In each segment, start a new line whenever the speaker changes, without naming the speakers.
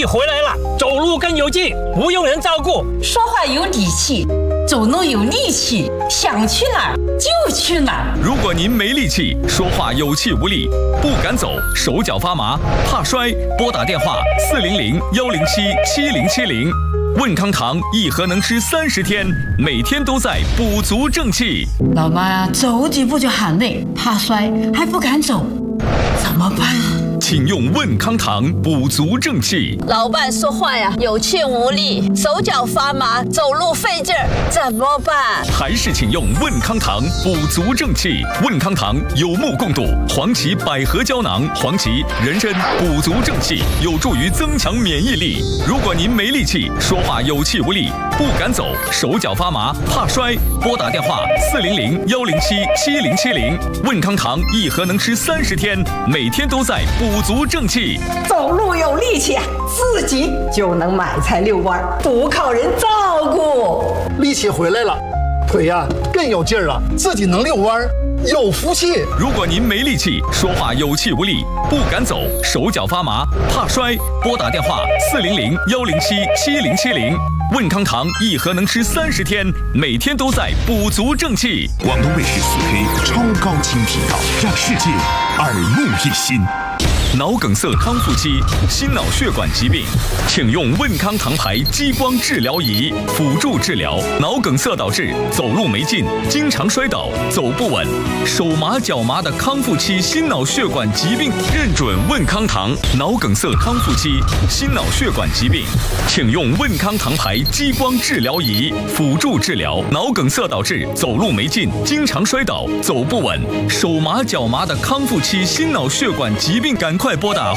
气回来了，走路更有劲，不用人照顾，
说话有底气，走路有力气，想去哪儿就去哪儿。
如果您没力气，说话有气无力，不敢走，手脚发麻，怕摔，拨打电话400-107-7070。问康堂一盒能吃30天，每天都在补足正气。
老妈呀，走几步就喊累，怕摔还不敢走，怎么办啊？
请用问康堂补足正气。
老伴说话呀有气无力，手脚发麻，走路费劲儿，怎么办？
还是请用问康堂补足正气。问康堂有目共睹，黄芪百合胶囊，黄芪、人参补足正气，有助于增强免疫力。如果您没力气，说话有气无力，不敢走，手脚发麻，怕摔，拨打电话400-107-7070。问康堂一盒能吃30天，每天都在补足正气。
走路有力气，自己就能买菜遛弯，不靠人照顾。
力气回来了，腿呀更有劲儿了，自己能遛弯，有福气。
如果您没力气，说话有气无力，不敢走，手脚发麻，怕摔，拨打电话400-107-7070。问康堂一盒能吃30天，每天都在补足正气。
广东卫视4K 超高清频道，让世界耳目一新。
脑梗塞康复期、心脑血管疾病，请用问康堂牌激光治疗仪辅助治疗。脑梗塞导致走路没劲，经常摔倒，走不稳，手麻脚麻的康复期心脑血管疾病，认准问康堂。脑梗塞康复期、心脑血管疾病，请用问康堂牌激光治疗仪辅助治疗。脑梗塞导致走路没劲，经常摔倒，走不稳，手麻脚麻的康复期心脑血管疾病，赶快拨打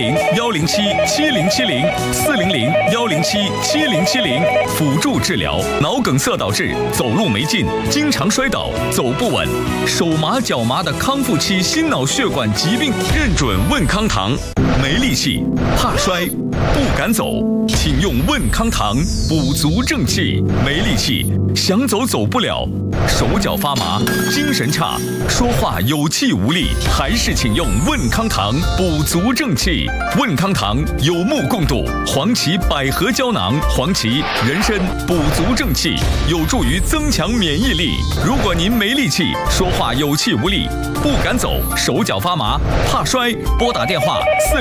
400-107-7070，400-107-7070，辅助治疗。脑梗塞导致走路没劲，经常摔倒，走不稳，手麻脚麻的康复期心脑血管疾病，认准问康堂。没力气，怕摔，不敢走，请用问康堂补足正气。没力气，想走走不了，手脚发麻，精神差，说话有气无力，还是请用问康堂补足正气。问康堂有目共睹，黄芪百合胶囊，黄芪、人参补足正气，有助于增强免疫力。如果您没力气，说话有气无力，不敢走，手脚发麻，怕摔，拨打电话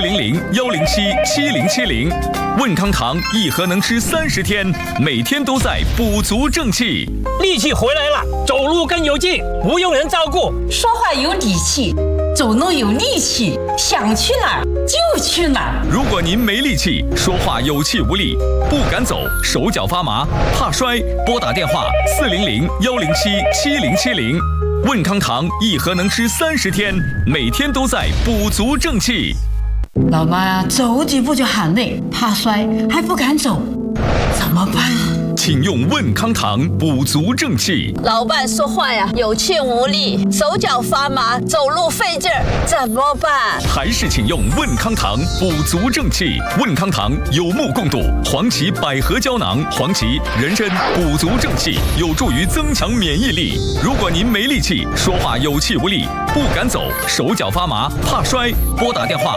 400-107-7070。问康堂一盒能吃30天，每天都在补足正气。
力气回来了，走路更有劲，不用人照顾，
说话有底气，走路有力气，想去哪儿就去哪儿。
如果您没力气，说话有气无力，不敢走，手脚发麻，怕摔，拨打电话400-107-7070。问康堂一盒能吃30天，每天都在补足正气。
老妈呀，走几步就喊累，怕摔还不敢走，怎么办啊？
请用问康堂补足正气。
老伴说话呀有气无力，手脚发麻，走路费劲儿，怎么办？
还是请用问康堂补足正气。问康堂有目共睹，黄芪百合胶囊，黄芪、人参补足正气，有助于增强免疫力。如果您没力气，说话有气无力，不敢走，手脚发麻，怕摔，拨打电话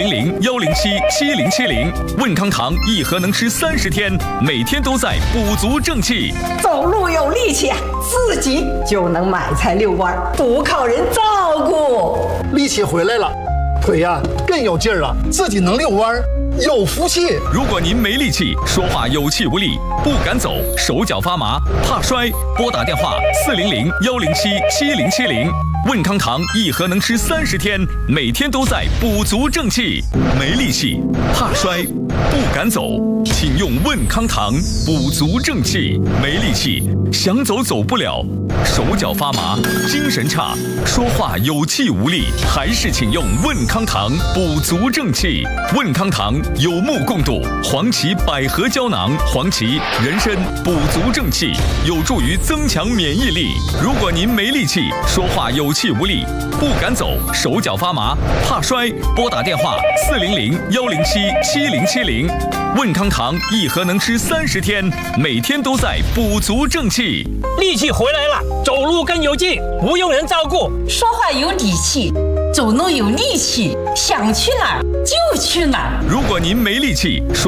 400-107-7070。问康堂一盒能吃30天，每天都在补足正气。
走路有力气，自己就能买菜遛弯，不靠人照顾。
力气回来了，腿呀更有劲儿了，自己能遛弯，有福气。
如果您没力气，说话有气无力，不敢走，手脚发麻，怕摔，拨打电话400-107-7070。问康堂一盒能吃30天，每天都在补足正气。没力气，怕摔，不敢走，请用问康堂补足正气。没力气，想走走不了，手脚发麻，精神差，说话有气无力，还是请用问康堂补足正气。问康堂有目共睹，黄芪百合胶囊，黄芪、人参补足正气，有助于增强免疫力。如果您没力气，说话有气无力，不敢走，手脚发麻，怕摔，拨打电话400-107-7070。问康堂一盒能吃30天，每天都在补足正气。
力气回来了，走路更有劲，不用人照顾，
说话有底气，走路有力气，想去哪儿就去哪儿。
如果您没力气，